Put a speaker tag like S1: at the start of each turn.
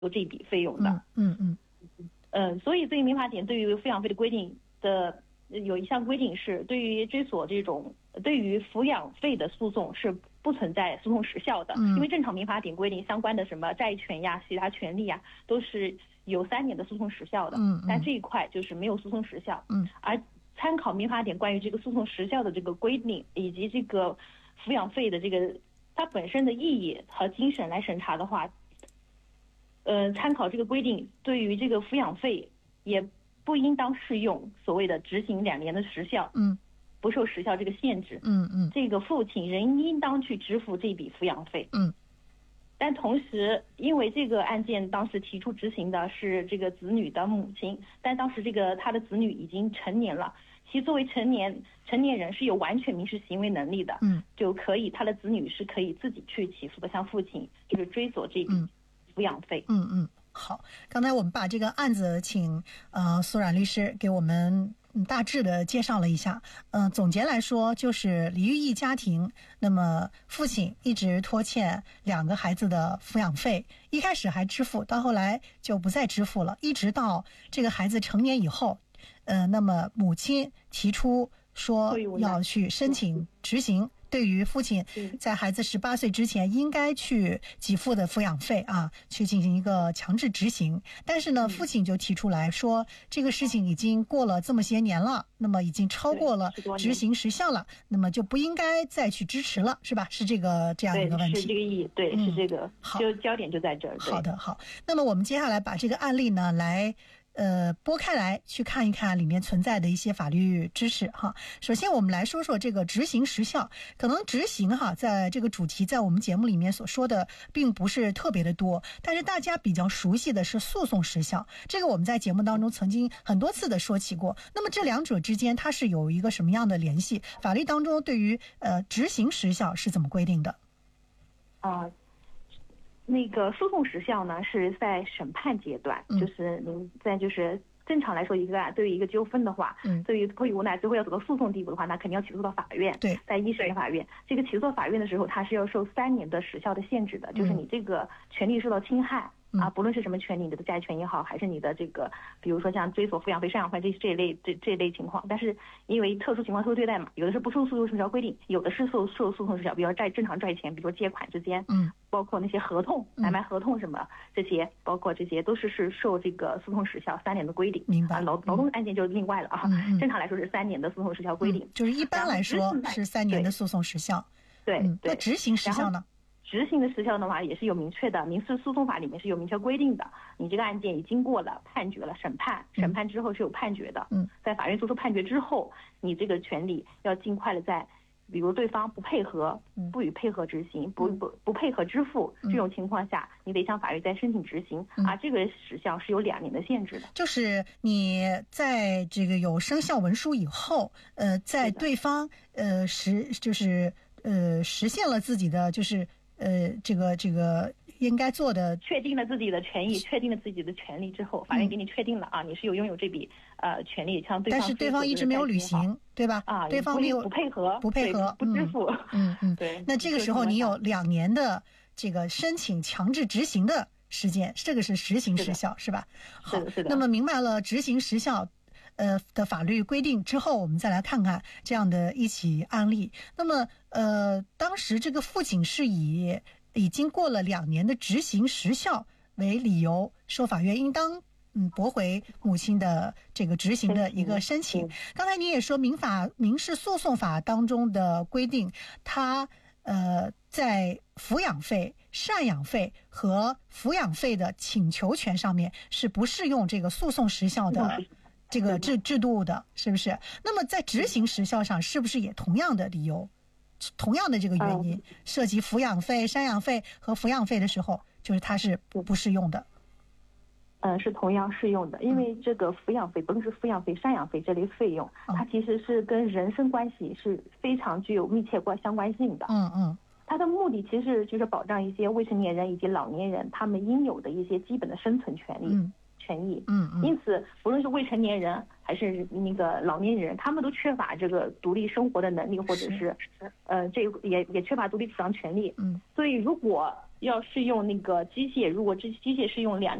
S1: 有这笔费用的。所以民法典对于抚养费的规定的有一项规定是，对于追索这种对于抚养费的诉讼是不存在诉讼时效的。因为正常民法典规定相关的什么债权呀、其他权利呀，都是有3年的诉讼时效的。但这一块就是没有诉讼时效。而参考民法典关于这个诉讼时效的这个规定，以及这个抚养费的这个它本身的意义和精神来审查的话，参考这个规定，对于这个抚养费也不应当适用所谓的执行2年的时效，不受时效这个限制。这个父亲仍应当去支付这笔抚养费。但同时，因为这个案件当时提出执行的是这个子女的母亲，但当时他的子女已经成年了，其作为成年人是有完全民事行为能力的，就可以他的子女是可以自己去起诉的，向父亲就是追索这笔抚养费。
S2: 好，刚才我们把这个案子请苏冉律师给我们大致的介绍了一下。总结来说，就是李玉义家庭，那么父亲一直拖欠2个孩子的抚养费，一开始还支付，到后来就不再支付了，一直到这个孩子成年以后，那么母亲提出说要去申请执行对于父亲在孩子18岁之前应该去给付的抚养费啊，去进行一个强制执行。但是呢，父亲就提出来说，这个事情已经过了这么些年了，那么已经超过了执行时效了，那么就不应该再去支持了，是吧？是这样一个问题。
S1: 是这个意义，对，是这个，就焦点就在这儿。
S2: 好的，好。那么我们接下来把这个案例呢来拨开来去看一看里面存在的一些法律知识哈。首先我们来说说这个执行时效。可能执行哈，在这个主题在我们节目里面所说的并不是特别的多，但是大家比较熟悉的是诉讼时效，这个我们在节目当中曾经很多次的说起过。那么这两者之间它是有一个什么样的联系？法律当中对于执行时效是怎么规定的？
S1: 那个诉讼时效呢，是在审判阶段，就是正常来说，对于一个纠纷的话，对于迫于无奈最后要走到诉讼地步的话，那肯定要起诉到法院。对，在一审法院，这个起诉到法院的时候，它是要受3年的时效的限制的，就是你这个权利受到侵害。不论是什么权利，你的债权也好，还是你的这个，比如说像追索抚养费、赡养费这一类情况，但是因为特殊情况特殊对待嘛，有的是不受诉讼时效规定，有的是受诉讼时效，比如正常债权，比如说借款之间，包括那些合同、买卖合同什么这些，包括这些都是受这个诉讼时效3年的规定。
S2: 明白。
S1: 劳动案件就另外了啊。正常来说是3年的诉讼时效规定，
S2: 就是一般来说是3年的诉讼时效。
S1: 对。
S2: 那执行时效呢？
S1: 执行的时效的话也是有明确的，民事诉讼法里面是有明确规定的。你这个案件已经过了判决了，审判之后是有判决的。在法院作出判决之后，你这个权利要尽快的在，比如对方不配合、不予配合执行、不配合支付这种情况下，你得向法院再申请执行。这个时效是有2年的限制的。
S2: 就是你在这个有生效文书以后，在对方实现了自己的这个应该做的，
S1: 确定了自己的权益，确定了自己的权利之后，法院给你确定了你是拥有这笔权利，向对方，
S2: 但是对方一直没有履行，对吧？对方没有
S1: 不配合，
S2: 不
S1: 支付。
S2: 对。那这个时候你有2年的这个申请强制执行的时间，这个是执行时效，是吧？
S1: 是的。
S2: 那么明白了执行时效的法律规定之后，我们再来看看这样的一起案例。那么当时这个父亲是以已经过了2年的执行时效为理由，说法院应当驳回母亲的这个执行的一个申请。刚才你也说民事诉讼法当中的规定，它在抚养费、赡养费和抚养费的请求权上面是不适用这个诉讼时效的这个制度的，是不是？那么在执行时效上是不是也同样的理由，同样的这个原因，涉及抚养费、赡养费和抚养费的时候，就是它是不适用的？
S1: 是同样适用的，因为这个抚养费，不论是抚养费、赡养费这类费用，它其实是跟人身关系是非常具有密切相关性的。它的目的其实就是保障一些未成年人以及老年人他们应有的一些基本的生存权利。因此不论是未成年人还是那个老年人，他们都缺乏这个独立生活的能力，或者是也缺乏独立主张权利。所以如果要是用那个机械，如果这机械是用2